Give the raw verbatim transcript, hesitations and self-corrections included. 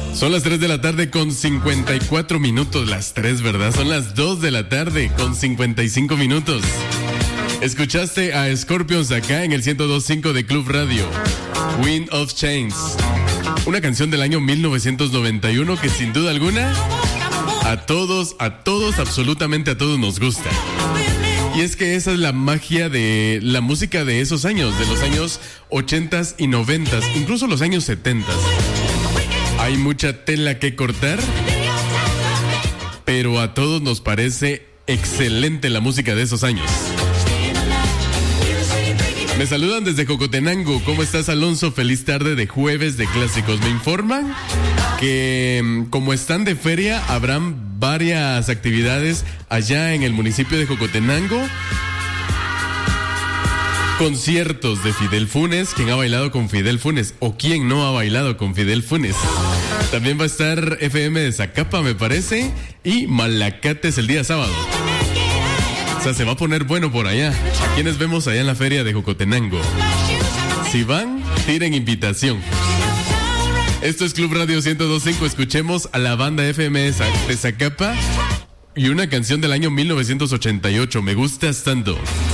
Son las tres de la tarde con cincuenta y cuatro minutos. Las tres, ¿verdad? Son las dos de la tarde con cincuenta y cinco minutos. Escuchaste a Scorpions acá en el ciento dos punto cinco de Club Radio. Wind of Change. Una canción del año mil novecientos noventa y uno que sin duda alguna a todos, a todos, absolutamente a todos nos gusta. Y es que esa es la magia de la música de esos años, de los años ochentas y noventas, incluso los años setentas. Hay mucha tela que cortar, pero a todos nos parece excelente la música de esos años. Me saludan desde Jocotenango. ¿Cómo estás, Alonso? Feliz tarde de jueves de clásicos. Me informan que como están de feria, habrán varias actividades allá en el municipio de Jocotenango. Conciertos de Fidel Funes. ¿Quién ha bailado con Fidel Funes? ¿O quién no ha bailado con Fidel Funes? También va a estar F M de Zacapa, me parece, y Malacates el día sábado. O sea, se va a poner bueno por allá. ¿A quiénes vemos allá en la feria de Jocotenango? Si van, tiren invitación. Esto es Club Radio ciento dos punto cinco. Escuchemos a la banda F M de Zacapa y una canción del año mil novecientos ochenta y ocho. Me gustas tanto.